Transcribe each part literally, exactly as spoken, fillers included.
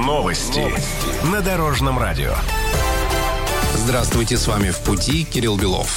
Новости на Дорожном радио. Здравствуйте, с вами «В пути» Кирилл Белов.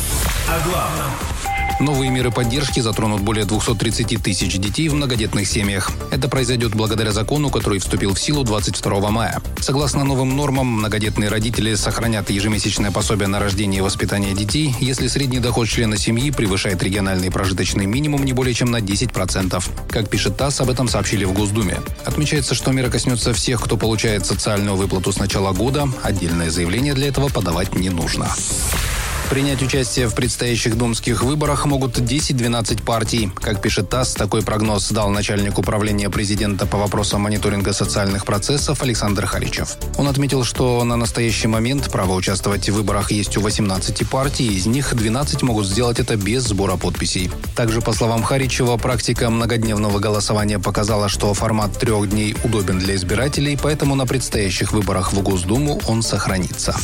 О главном. Новые меры поддержки затронут более двести тридцать тысяч детей в многодетных семьях. Это произойдет благодаря закону, который вступил в силу двадцать второго мая. Согласно новым нормам, многодетные родители сохранят ежемесячное пособие на рождение и воспитание детей, если средний доход члена семьи превышает региональный прожиточный минимум не более чем на десять процентов. Как пишет ТАСС, об этом сообщили в Госдуме. Отмечается, что мера коснется всех, кто получает социальную выплату с начала года. Отдельное заявление для этого подавать не нужно. Принять участие в предстоящих думских выборах могут десять-двенадцать партий. Как пишет ТАСС, такой прогноз дал начальник управления президента по вопросам мониторинга социальных процессов Александр Харичев. Он отметил, что на настоящий момент право участвовать в выборах есть у восемнадцати партий, из них двенадцать могут сделать это без сбора подписей. Также, по словам Харичева, практика многодневного голосования показала, что формат трех дней удобен для избирателей, поэтому на предстоящих выборах в Госдуму он сохранится.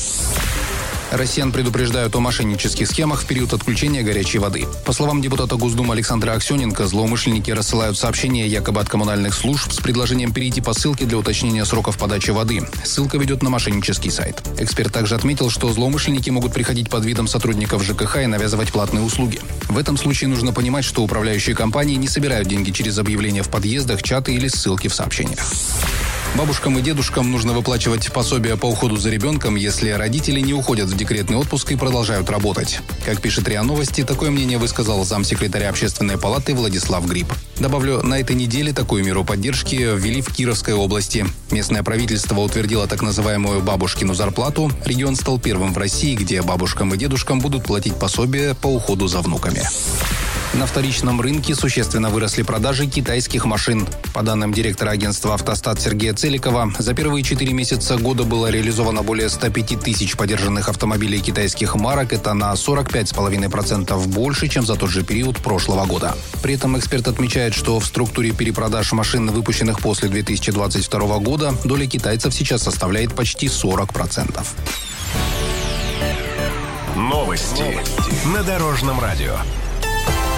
Россиян предупреждают о мошеннических схемах в период отключения горячей воды. По словам депутата Госдумы Александра Аксененко, злоумышленники рассылают сообщения якобы от коммунальных служб с предложением перейти по ссылке для уточнения сроков подачи воды. Ссылка ведет на мошеннический сайт. Эксперт также отметил, что злоумышленники могут приходить под видом сотрудников ЖКХ и навязывать платные услуги. В этом случае нужно понимать, что управляющие компании не собирают деньги через объявления в подъездах, чаты или ссылки в сообщениях. Бабушкам и дедушкам нужно выплачивать пособие по уходу за ребенком, если родители не уходят в декретный отпуск и продолжают работать. Как пишет РИА Новости, такое мнение высказал замсекретаря Общественной палаты Владислав Гриб. Добавлю, на этой неделе такую меру поддержки ввели в Кировской области. Местное правительство утвердило так называемую бабушкину зарплату. Регион стал первым в России, где бабушкам и дедушкам будут платить пособие по уходу за внуками. На вторичном рынке существенно выросли продажи китайских машин. По данным директора агентства «Автостат» Сергея Целикова, за первые четыре месяца года было реализовано более ста пяти тысяч подержанных автомобилей китайских марок. Это на сорок пять целых пять десятых процента больше, чем за тот же период прошлого года. При этом эксперт отмечает, что в структуре перепродаж машин, выпущенных после две тысячи двадцать второго года, доля китайцев сейчас составляет почти сорок процентов. Новости на Дорожном радио.